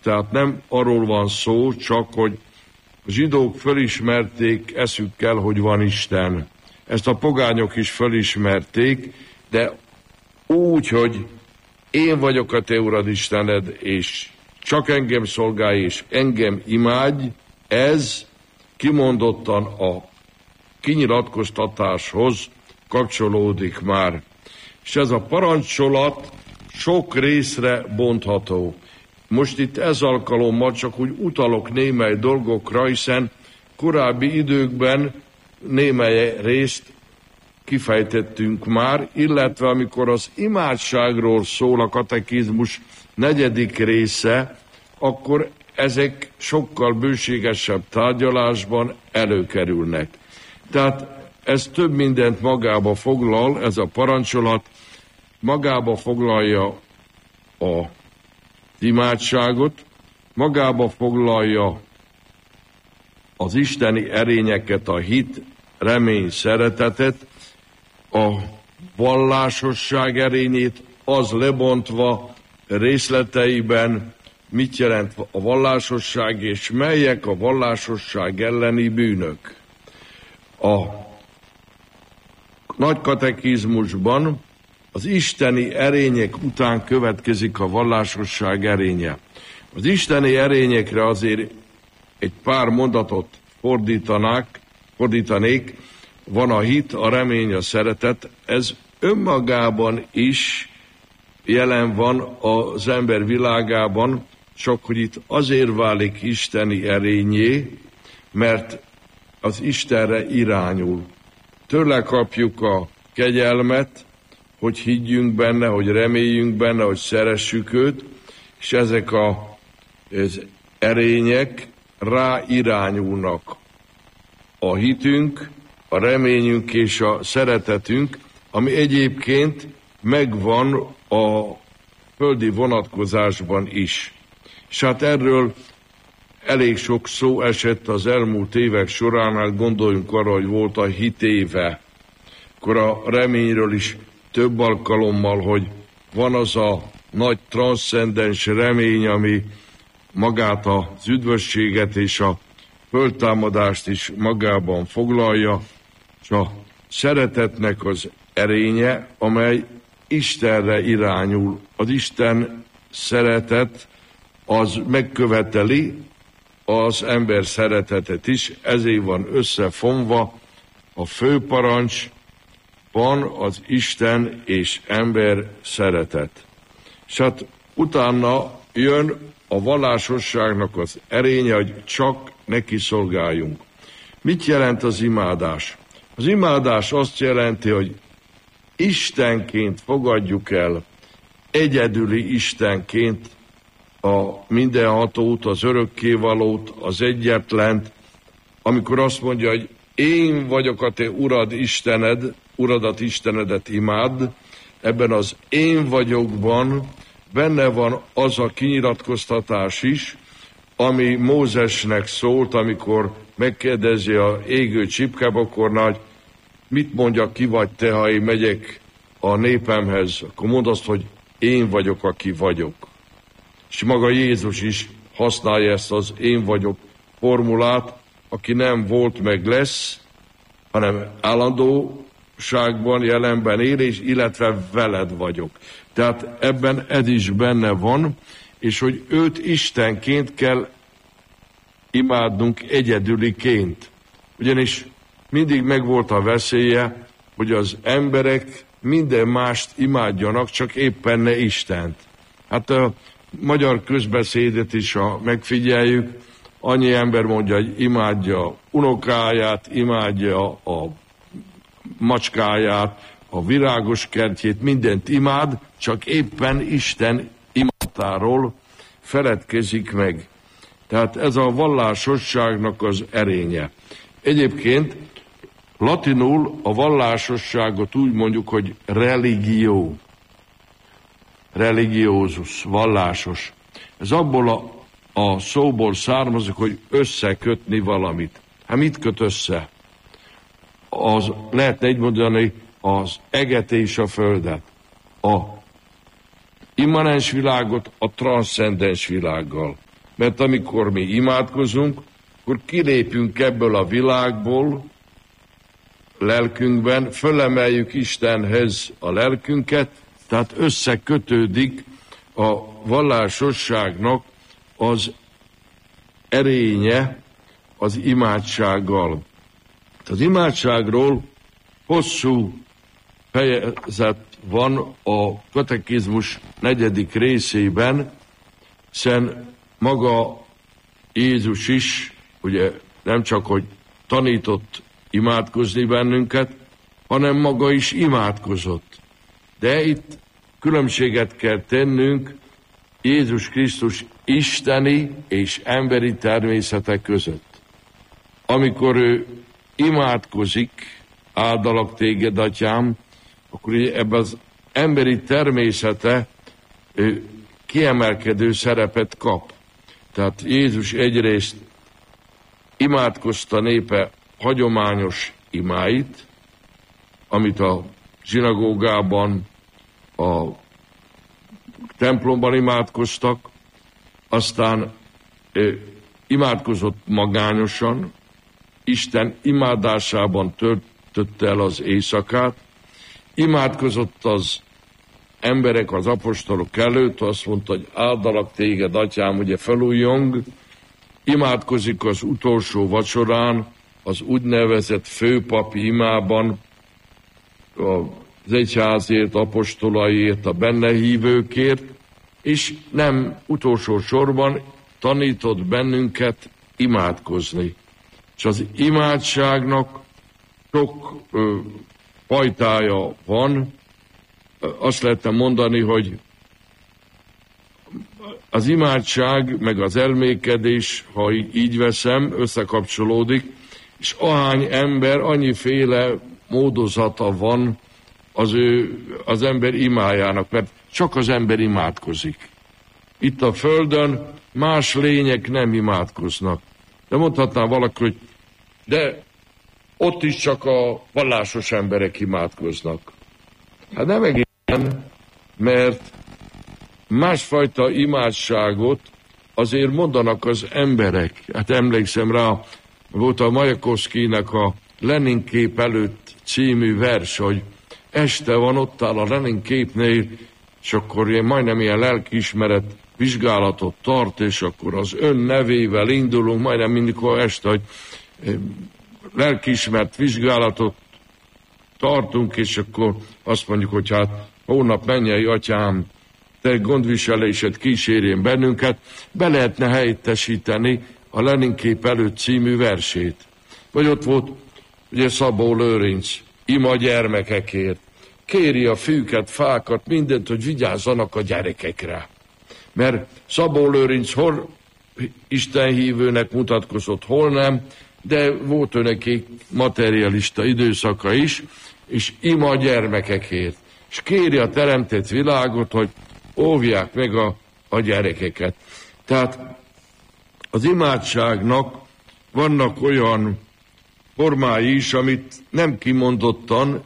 Tehát nem arról van szó, csak hogy a zsidók fölismerték eszükkel, hogy van Isten. Ezt a pogányok is fölismerték, de úgy, hogy én vagyok a te urad Istened, és csak engem szolgálj, és engem imádj, ez kimondottan a kinyilatkoztatáshoz kapcsolódik már. És ez a parancsolat sok részre bontható. Most itt ez alkalommal csak úgy utalok némely dolgokra, hiszen korábbi időkben némely részt kifejtettünk már, illetve amikor az imádságról szól a katekizmus 4. része, akkor ezek sokkal bőségesebb tárgyalásban előkerülnek. Tehát ez több mindent magába foglal, ez a parancsolat, magába foglalja az imádságot, magába foglalja az isteni erényeket, a hit, remény, szeretetet, a vallásosság erényét, az lebontva részleteiben, mit jelent a vallásosság, és melyek a vallásosság elleni bűnök. A nagy katekizmusban az isteni erények után következik a vallásosság erénye. Az isteni erényekre azért egy pár mondatot fordítanék, van a hit, a remény, a szeretet, ez önmagában is jelen van az ember világában, csak hogy itt azért válik isteni erényé, mert az Istenre irányul. Tőle kapjuk a kegyelmet, hogy higgyünk benne, hogy reméljünk benne, hogy szeressük őt, és ezek az erények rá irányulnak. A hitünk, a reményünk és a szeretetünk, ami egyébként megvan a földi vonatkozásban is. És hát erről elég sok szó esett az elmúlt évek során, hát gondoljunk arra, hogy volt a hitéve. Akkor a reményről is több alkalommal, hogy van az a nagy transzcendens remény, ami magát az üdvösséget és a föltámadást is magában foglalja, és a szeretetnek az erénye, amely Istenre irányul. Az Isten szeretet az megköveteli az ember szeretetet is, ezért van összefonva a főparancsban az Isten és ember szeretet. És hát utána jön a vallásosságnak az erénye, hogy csak neki szolgáljunk. Mit jelent az imádás? Az imádás azt jelenti, hogy Istenként fogadjuk el, egyedüli Istenként a mindenhatót, az örökkévalót, az egyetlent, amikor azt mondja, hogy én vagyok a te urad Istened, uradat Istenedet imádd, ebben az én vagyokban benne van az a kinyilatkoztatás is, ami Mózesnek szólt, amikor megkérdezi a égő csipkebokornál, hogy mit mondja, ki vagy te, ha én megyek a népemhez, akkor mondd azt, hogy én vagyok, aki vagyok. És maga Jézus is használja ezt az én vagyok formulát, aki nem volt, meg lesz, hanem állandóságban, jelenben él, és illetve veled vagyok. Tehát ebben ez is benne van, és hogy őt Istenként kell imádnunk egyedüliként. Ugyanis mindig megvolt a veszélye, hogy az emberek minden mást imádjanak, csak éppen ne Istent. Hát a magyar közbeszédet is, ha megfigyeljük, annyi ember mondja, hogy imádja unokáját, imádja a macskáját, a virágos kertjét, mindent imád, csak éppen Isten imádatáról feledkezik meg. Tehát ez a vallásosságnak az erénye. Egyébként latinul a vallásosságot úgy mondjuk, hogy religio, religiosus, vallásos. Ez abból a szóból származik, hogy összekötni valamit. Hát mit köt össze? Az, lehetne így mondani, az eget és a földet. A immanens világot a transzcendens világgal. mert amikor mi imádkozunk, akkor kilépünk ebből a világból, lelkünkben, fölemeljük Istenhez a lelkünket, tehát összekötődik a vallásosságnak az erénye az imádsággal. Az imádságról hosszú fejezet van a katekizmus 4. részében, hiszen maga Jézus is, ugye nem csak, hogy tanított imádkozni bennünket, hanem maga is imádkozott. De itt különbséget kell tennünk Jézus Krisztus isteni és emberi természete között. Amikor ő imádkozik, áldalak téged, atyám, akkor ebben az emberi természete kiemelkedő szerepet kap. Tehát Jézus egyrészt imádkozta népe hagyományos imáit, amit a zsinagógában, a templomban imádkoztak, aztán imádkozott magányosan, Isten imádásában töltötte el az éjszakát, imádkozott az emberek, az apostolok előtt, azt mondta, hogy áldalak téged, atyám, ugye felújjong, imádkozik az utolsó vacsorán, az úgynevezett főpapi imában, az egyházért, apostolaiért, a benne hívőkért, és nem utolsó sorban tanított bennünket imádkozni. És az imádságnak sok fajtája van. Azt lehetne mondani, hogy az imádság, meg az elmékedés, ha így veszem, összekapcsolódik, és ahány ember, annyiféle módozata van az ember imájának, mert csak az ember imádkozik. Itt a földön más lények nem imádkoznak. De mondhatná valaki, hogy de ott is csak a vallásos emberek imádkoznak. Hát nem egészen, mert másfajta imádságot azért mondanak az emberek. Hát emlékszem rá, volt a Majakovszkijnek a Lenin kép előtt című vers, hogy este van, ott áll a Lenin képnél, és akkor majdnem ilyen lelkiismeret vizsgálatot tart, és akkor az ön nevével indulunk, majdnem mindikor este, hogy lelkiismert vizsgálatot tartunk, és akkor azt mondjuk, hogy hát hónap mennyei atyám, te gondviselésed kísérjen bennünket, be lehetne helyettesíteni a Lenin kép előtt című versét. Vagy ott volt ugye Szabó Lőrinc, ima gyermekekért, kéri a fűket, fákat, mindent, hogy vigyázzanak a gyerekekre. Mert Szabó Lőrinc hol istenhívőnek mutatkozott, hol nem, de volt ő neki materialista időszaka is, és ima gyermekekért. És kéri a teremtett világot, hogy óvják meg a gyerekeket. Tehát az imádságnak vannak olyan formái is, amit nem kimondottan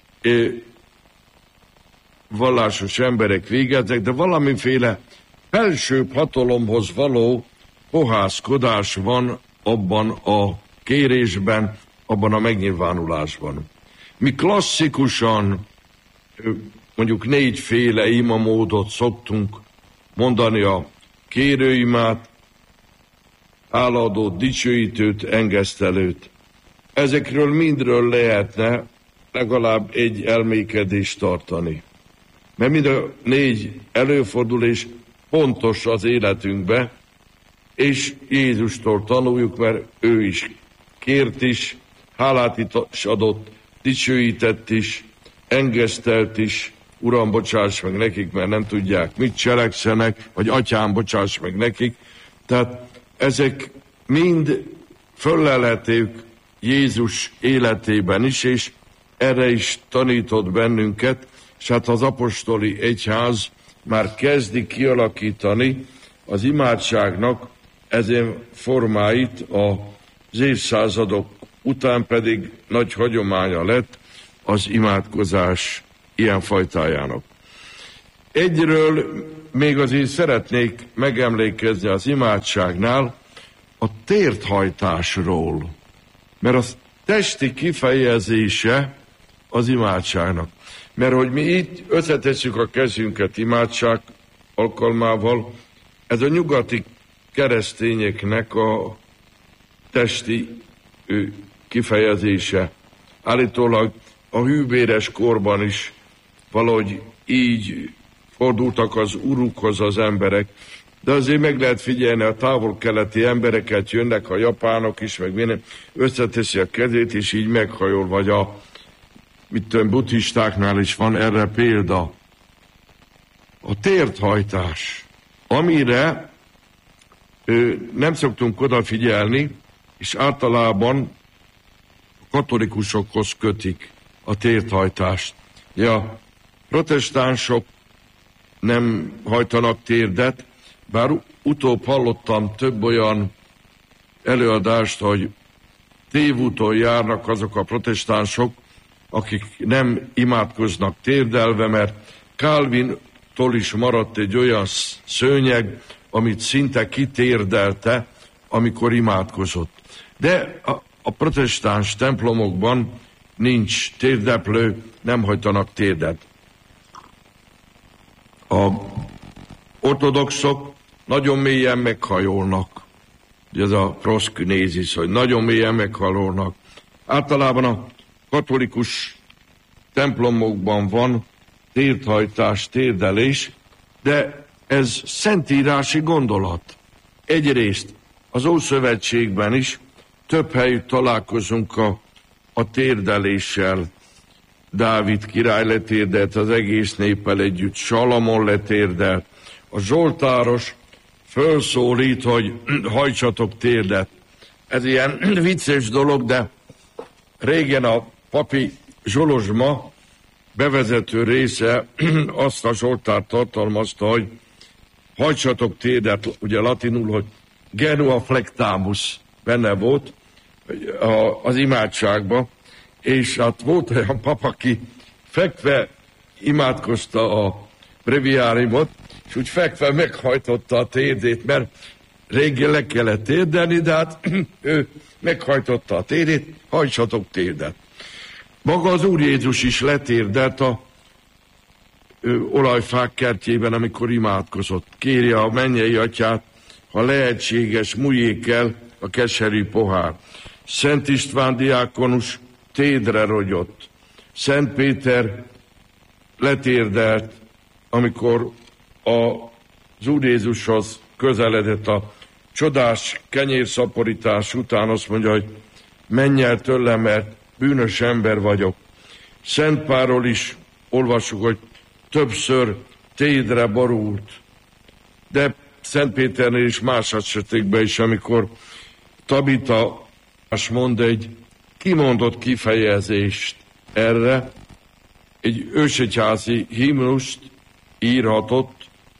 vallásos emberek végeznek, de valamiféle felsőbb hatalomhoz való fohászkodás van abban a kérésben, abban a megnyilvánulásban. Mi klasszikusan mondjuk 4 féle imamódot szoktunk mondani, a kérőimát, hálaadót, dicsőítőt, engesztelőt. Ezekről mindről lehetne legalább egy elmékedést tartani. Mert mind a 4 előfordulás pontos az életünkbe, és Jézustól tanuljuk, mert ő is kért is, hálát is adott, dicsőített is, engesztelt is, Uram, bocsáss meg nekik, mert nem tudják, mit cselekszenek, vagy Atyám, bocsáss meg nekik. Tehát ezek mind föllelhetők Jézus életében is, és erre is tanított bennünket, és hát az apostoli egyház már kezdi kialakítani az imádságnak ezen formáit, az évszázadok után pedig nagy hagyománya lett az imádkozás ilyen fajtájának. Egyről még azért szeretnék megemlékezni az imádságnál, a térthajtásról, mert az testi kifejezése az imádságnak. Mert hogy mi itt összetesszük a kezünket imádság alkalmával, ez a nyugati keresztényeknek a testi kifejezése. Állítólag a hűbéres korban is valahogy így fordultak az urukhoz az emberek, de azért meg lehet figyelni, a távol-keleti embereket, jönnek a japánok is, meg minden, összeteszi a kezét, és így meghajol, vagy a buddhistáknál is van erre példa. A térthajtás, amire nem szoktunk odafigyelni, és általában a katolikusokhoz kötik a térthajtást. Ja, protestánsok nem hajtanak térdet, bár utóbb hallottam több olyan előadást, hogy tévúton járnak azok a protestánsok, akik nem imádkoznak térdelve, mert Calvintól is maradt egy olyan szőnyeg, amit szinte kitérdelte, amikor imádkozott. De a protestáns templomokban nincs térdeplő, nem hajtanak térdet. A ortodoxok nagyon mélyen meghajolnak. Ez a proszkünézis, hogy nagyon mélyen meghajolnak. Általában a katolikus templomokban van térthajtás, térdelés, de ez szentírási gondolat. Egyrészt az Ószövetségben is több helyütt találkozunk a térdeléssel. Dávid király letérdelt az egész néppel együtt, Salamon letérdelt. A zsoltáros fölszólít, hogy hajtsatok térdet. Ez ilyen vicces dolog, de régen a papi zsolozsma bevezető része azt a zsoltárt tartalmazta, hogy hajtsatok térdet, ugye latinul, hogy genua flectamus benne volt az imádságban, és hát volt olyan pap, aki fekve imádkozta a breviárimot, és úgy fekve meghajtotta a térdét, mert régen le kellett térdelni, de hát ő meghajtotta a térdét, hajtsatok térdet. Maga az Úr Jézus is letérdelt a olajfák kertjében, amikor imádkozott. Kérje a mennyei atyát, ha lehetséges, múljék el a keserű pohár. Szent István diákonus térdre rogyott. Szent Péter letérdelt, amikor az Úr Jézushoz közeledett a csodás kenyérszaporítás után, azt mondja, hogy menj el tőlem, mert bűnös ember vagyok. Szent Pálról is olvassuk, hogy többször térdre borult. De Szent Péternél is más esetekben is, amikor Tabita mond egy kimondott kifejezést erre, egy ősegyházi himnust írhatott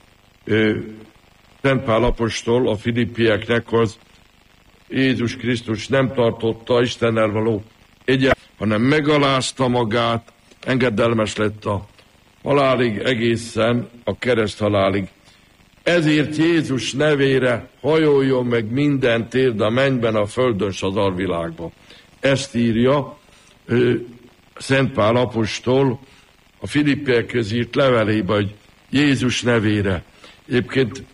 Szent Pál apostol a filippieknek, az Jézus Krisztus nem tartotta Istennel való egyet, hanem megalázta magát, engedelmes lett a halálig, egészen a kereszt halálig. Ezért Jézus nevére hajoljon meg minden térd a mennyben, a földön, s az alvilágban. Ezt írja Szent Pál apostol a filippiekhez írt levelébe, hogy Jézus nevére. Egyébként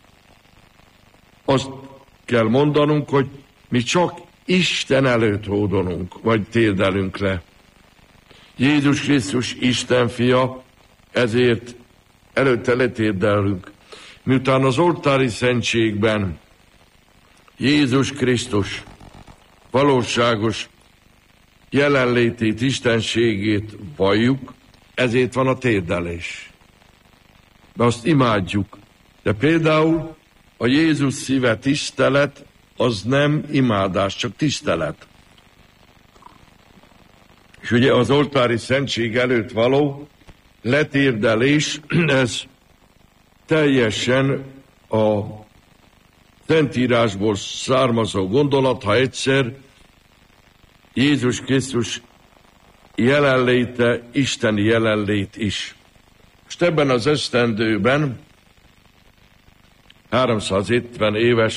azt kell mondanunk, hogy mi csak Isten előtt hódolunk, vagy térdelünk le. Jézus Krisztus Isten fia, ezért előtte letérdelünk. Miután az oltári szentségben Jézus Krisztus valóságos jelenlétét, istenségét valljuk, ezért van a térdelés. De azt imádjuk. De például a Jézus szíve tisztelet, az nem imádás, csak tisztelet. És ugye az oltári szentség előtt való letérdelés, ez teljesen a Szentírásból származó gondolat, ha egyszer Jézus Krisztus jelenléte, isteni jelenlét is. Most ebben az esztendőben 350 éves